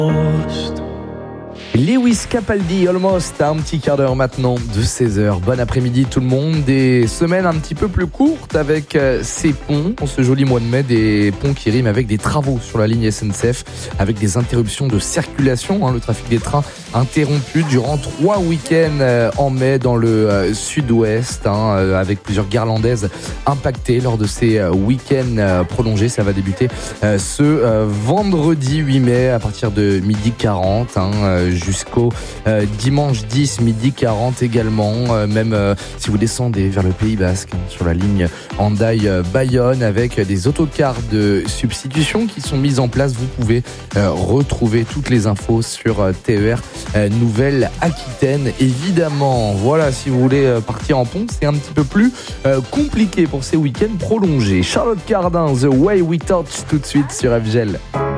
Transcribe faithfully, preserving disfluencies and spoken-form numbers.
Lewis Capaldi, Almost, à un petit quart d'heure maintenant de seize heures. Bon après-midi tout le monde. Des semaines un petit peu plus courtes avec ces ponts. En ce joli mois de mai, des ponts qui riment avec des travaux sur la ligne S N C F, avec des interruptions de circulation. Hein, le trafic des trains interrompu durant trois week-ends en mai dans le sud-ouest, hein, avec plusieurs guirlandaises impactées lors de ces week-ends prolongés. Ça va débuter ce vendredi huit mai à partir de midi quarante, hein, jusqu'au euh, dimanche dix, midi quarante également. Euh, même euh, si vous descendez vers le Pays Basque, hein, sur la ligne Hendaye-Bayonne, avec des autocars de substitution qui sont mises en place. Vous pouvez euh, retrouver toutes les infos sur euh, T E R euh, Nouvelle-Aquitaine, évidemment. Voilà, si vous voulez euh, partir en pont, c'est un petit peu plus euh, compliqué pour ces week-ends prolongés. Charlotte Cardin, The Way We Touch, tout de suite sur F G L.